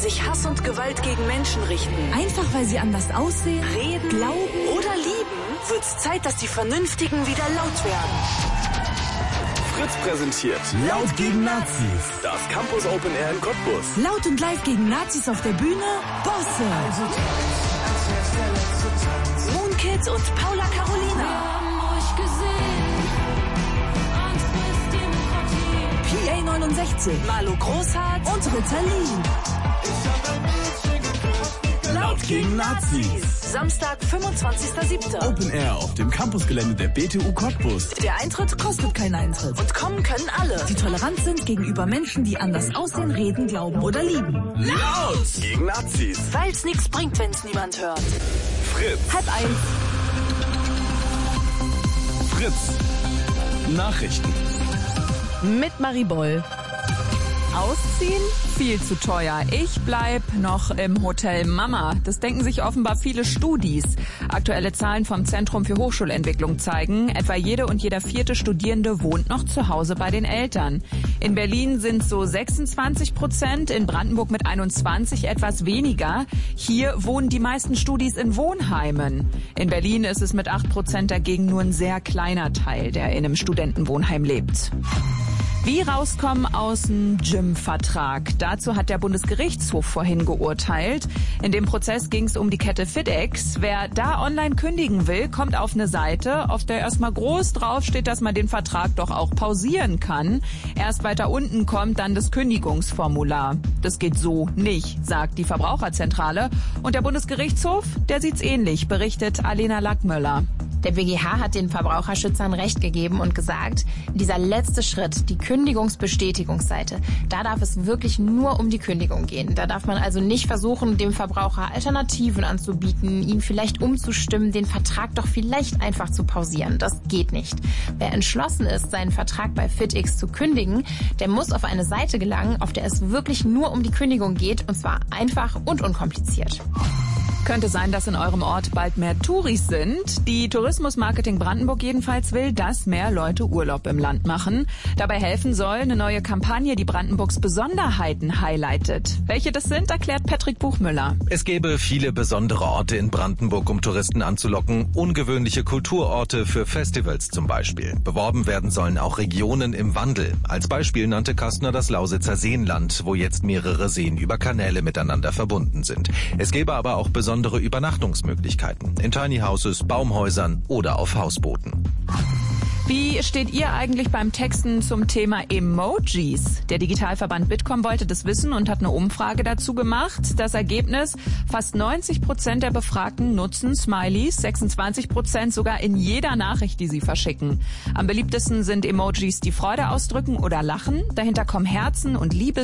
sich Hass und Gewalt gegen Menschen richten, einfach weil sie anders aussehen, reden, glauben oder lieben, wird's Zeit, dass die Vernünftigen wieder laut werden. Fritz präsentiert Laut gegen Nazis. Das Campus Open Air in Cottbus. Laut und live gegen Nazis auf der Bühne, Bosse. Moonkid und Paula Carolina. PA 69, Malo Großhardt und Ritalin. Laut gegen Nazis. Samstag, 25.07. Open Air auf dem Campusgelände der BTU Cottbus. Der Eintritt kostet keinen Eintritt. Und kommen können alle, die tolerant sind gegenüber Menschen, die anders aussehen, reden, glauben oder lieben. Laut gegen Nazis. Weil's nichts bringt, wenn's niemand hört. Fritz. 12:30. Fritz. Nachrichten. Mit Marie Boll. Ausziehen? Viel zu teuer. Ich bleib noch im Hotel Mama. Das denken sich offenbar viele Studis. Aktuelle Zahlen vom Zentrum für Hochschulentwicklung zeigen, etwa jede und jeder 4. Studierende wohnt noch zu Hause bei den Eltern. In Berlin sind so 26%, in Brandenburg mit 21% etwas weniger. Hier wohnen die meisten Studis in Wohnheimen. In Berlin ist es mit 8% dagegen nur ein sehr kleiner Teil, der in einem Studentenwohnheim lebt. Wie rauskommen aus dem Gym-Vertrag? Dazu hat der Bundesgerichtshof vorhin geurteilt. In dem Prozess ging es um die Kette FitEx. Wer da online kündigen will, kommt auf eine Seite, auf der erstmal groß drauf steht, dass man den Vertrag doch auch pausieren kann. Erst weiter unten kommt dann das Kündigungsformular. Das geht so nicht, sagt die Verbraucherzentrale. Und der Bundesgerichtshof, der sieht's ähnlich, berichtet Alena Lackmöller. Der BGH hat den Verbraucherschützern Recht gegeben und gesagt, dieser letzte Schritt, die Kündigungsbestätigungsseite, da darf es wirklich nur um die Kündigung gehen. Da darf man also nicht versuchen, dem Verbraucher Alternativen anzubieten, ihn vielleicht umzustimmen, den Vertrag doch vielleicht einfach zu pausieren. Das geht nicht. Wer entschlossen ist, seinen Vertrag bei FitEx zu kündigen, der muss auf eine Seite gelangen, auf der es wirklich nur um die Kündigung geht, und zwar einfach und unkompliziert. Könnte sein, dass in eurem Ort bald mehr Touris sind. Die Tourismusmarketing Brandenburg jedenfalls will, dass mehr Leute Urlaub im Land machen. Dabei helfen soll eine neue Kampagne, die Brandenburgs Besonderheiten highlightet. Welche das sind, erklärt Patrick Buchmüller. Es gäbe viele besondere Orte in Brandenburg, um Touristen anzulocken. Ungewöhnliche Kulturorte für Festivals zum Beispiel. Beworben werden sollen auch Regionen im Wandel. Als Beispiel nannte Kastner das Lausitzer Seenland, wo jetzt mehrere Seen über Kanäle miteinander verbunden sind. Es gäbe aber auch besondere Übernachtungsmöglichkeiten in Tiny Houses, Baumhäusern oder auf Hausbooten. Wie steht ihr eigentlich beim Texten zum Thema Emojis? Der Digitalverband Bitkom wollte das wissen und hat eine Umfrage dazu gemacht. Das Ergebnis: fast 90% der Befragten nutzen Smileys, 26% sogar in jeder Nachricht, die sie verschicken. Am beliebtesten sind Emojis, die Freude ausdrücken oder lachen. Dahinter kommen Herzen und Liebes